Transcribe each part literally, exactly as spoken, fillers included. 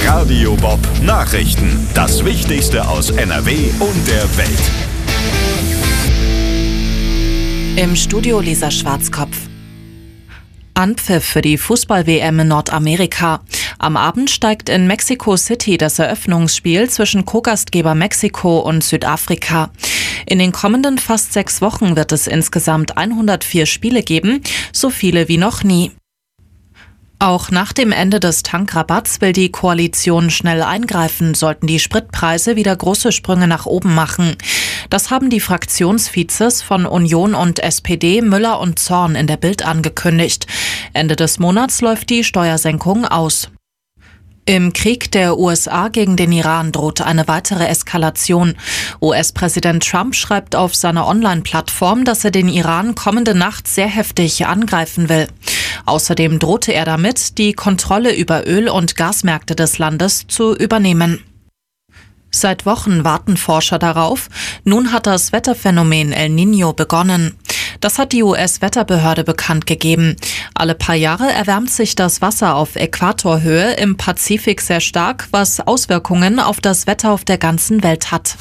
Radio Bob Nachrichten. Das Wichtigste aus N R W und der Welt. Im Studio Lisa Schwarzkopf. Anpfiff für die Fußball-W M in Nordamerika. Am Abend steigt in Mexico City das Eröffnungsspiel zwischen Co-Gastgeber Mexiko und Südafrika. In den kommenden fast sechs Wochen wird es insgesamt hundertvier Spiele geben, so viele wie noch nie. Auch nach dem Ende des Tankrabatts will die Koalition schnell eingreifen, sollten die Spritpreise wieder große Sprünge nach oben machen. Das haben die Fraktionsvizes von Union und S P D Müller und Zorn in der Bild angekündigt. Ende des Monats läuft die Steuersenkung aus. Im Krieg der U S A gegen den Iran droht eine weitere Eskalation. U S-Präsident Trump schreibt auf seiner Online-Plattform, dass er den Iran kommende Nacht sehr heftig angreifen will. Außerdem drohte er damit, die Kontrolle über Öl- und Gasmärkte des Landes zu übernehmen. Seit Wochen warten Forscher darauf. Nun hat das Wetterphänomen El Niño begonnen. Das hat die U S-Wetterbehörde bekannt gegeben. Alle paar Jahre erwärmt sich das Wasser auf Äquatorhöhe im Pazifik sehr stark, was Auswirkungen auf das Wetter auf der ganzen Welt hat.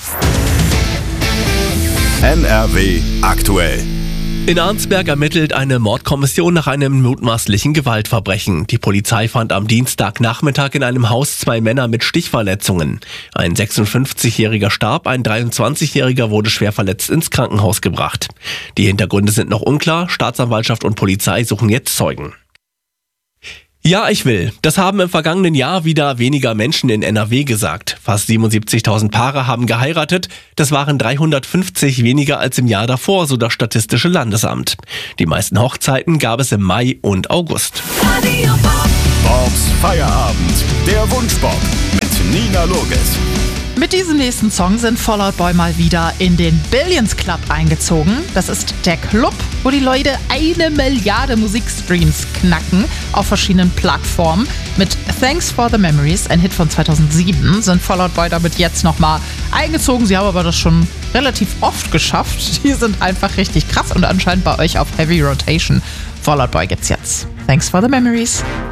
N R W aktuell. In Arnsberg ermittelt eine Mordkommission nach einem mutmaßlichen Gewaltverbrechen. Die Polizei fand am Dienstagnachmittag in einem Haus zwei Männer mit Stichverletzungen. Ein sechsundfünfzigjähriger starb, ein dreiundzwanzigjähriger wurde schwer verletzt ins Krankenhaus gebracht. Die Hintergründe sind noch unklar. Staatsanwaltschaft und Polizei suchen jetzt Zeugen. Ja, ich will. Das haben im vergangenen Jahr wieder weniger Menschen in N R W gesagt. Fast siebenundsiebzigtausend Paare haben geheiratet. Das waren dreihundertfünfzig weniger als im Jahr davor, so das Statistische Landesamt. Die meisten Hochzeiten gab es im Mai und August. Bobs Feierabend. Der Wunschbob mit Nina Loges. Mit diesem nächsten Song sind Fall Out Boy mal wieder in den Billions Club eingezogen. Das ist der Club, wo die Leute eine Milliarde Musikstreams knacken auf verschiedenen Plattformen. Mit Thanks for the Memories, ein Hit von zweitausendsieben, sind Fall Out Boy damit jetzt nochmal eingezogen. Sie haben aber das schon relativ oft geschafft. Die sind einfach richtig krass und anscheinend bei euch auf Heavy Rotation. Fall Out Boy gibt's jetzt. Thanks for the Memories.